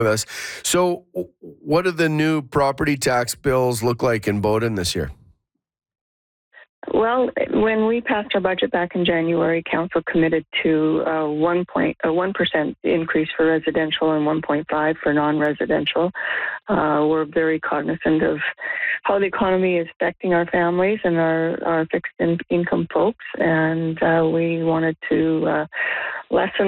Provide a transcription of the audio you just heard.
with us. So, what do the new property tax bills look like in Bowden this year? Well, when we passed our budget back in January, Council committed to a 1% increase for residential and 1.5 for non-residential. We're very cognizant of how the economy is affecting our families and our fixed income folks, and we wanted to lessen